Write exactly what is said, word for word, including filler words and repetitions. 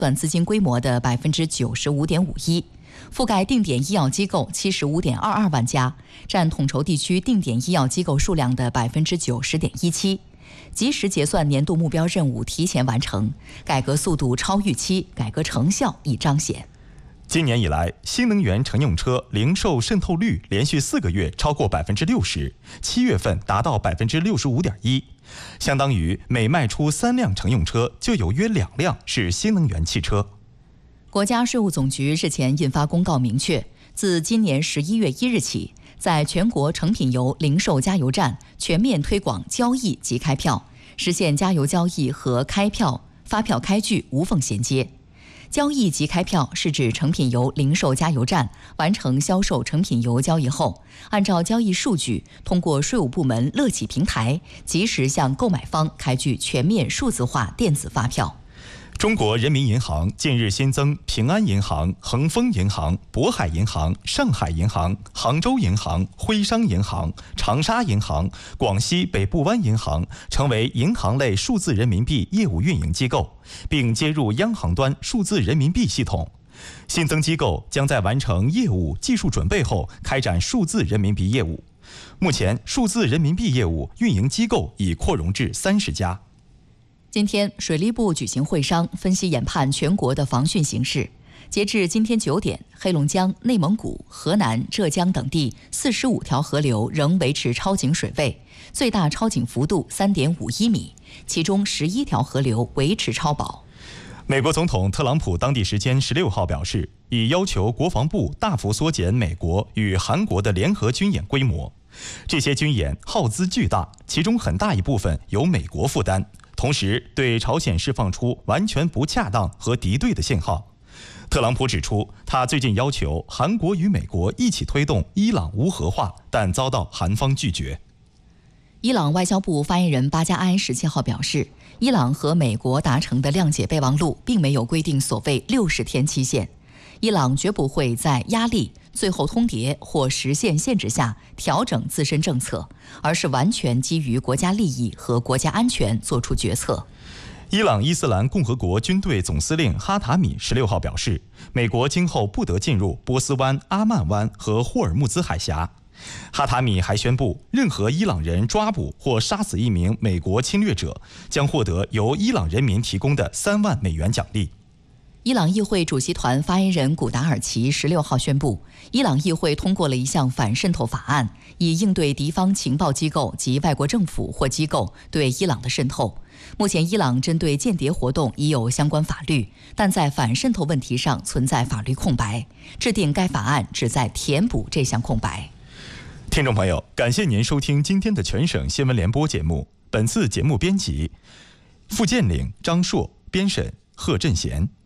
算资金规模的百分之九十五点五一，覆盖定点医药机构七十五点二二万家，占统筹地区定点医药机构数量的百分之九十点一七。及时结算年度目标任务提前完成，改革速度超预期，改革成效已彰显。 今年以来，新能源乘用车零售渗透率连续四个月超过百分之六十，七月份达到百分之六十五点一，相当于每卖出三辆乘用车，就有约两辆是新能源汽车。 国家税务总局日前印发公告，明确，自今年十一月一日起，在全国成品油零售加油站全面推广交易及开票，实现加油交易和开票、发票开具无缝衔接。交易及开票是指成品油零售加油站完成销售成品油交易后，按照交易数据，通过税务部门乐企平台及时向购买方开具全面数字化电子发票。 中国人民银行近日新增平安银行、恒丰银行、渤海银行、上海银行、杭州银行、徽商银行、长沙银行、广西北部湾银行成为银行类数字人民币业务运营机构，并接入央行端数字人民币系统。新增机构将在完成业务技术准备后开展数字人民币业务。目前，数字人民币业务运营机构已扩容至三十家。 今天，水利部举行会商，分析研判全国的防汛形势。截至今天九点，黑龙江、内蒙古、河南、浙江等地四十五条河流仍维持超警水位，最大超警幅度三点五一米，其中十一条河流维持超保。 美国总统特朗普当地时间十六号表示，已要求国防部大幅缩减美国与韩国的联合军演规模。这些军演耗资巨大，其中很大一部分由美国负担。同时，对朝鲜释放出完全不恰当和敌对的信号。特朗普指出，他最近要求韩国与美国一起推动伊朗无核化，但遭到韩方拒绝。 伊朗外交部发言人巴加埃十七号表示，伊朗和美国达成的谅解备忘录并没有规定所谓六十天期限。伊朗绝不会在压力、最后通牒或实现限制下调整自身政策，而是完全基于国家利益和国家安全做出决策。 伊朗伊斯兰共和国军队总司令哈塔米十六号表示，美国今后不得进入波斯湾、阿曼湾和霍尔木兹海峡。哈塔米还宣布，任何伊朗人抓捕或杀死一名美国侵略者，将获得由伊朗人民提供的三万美元奖励。 伊朗议会主席团发言人古达尔奇十六号宣布，伊朗议会通过了一项反渗透法案，以应对敌方情报机构及外国政府或机构对伊朗的渗透。目前，伊朗针对间谍活动已有相关法律，但在反渗透问题上存在法律空白。制定该法案旨在填补这项空白。 听众朋友，感谢您收听今天的全省新闻联播节目。本次节目编辑付建岭、张硕，编审贺振贤。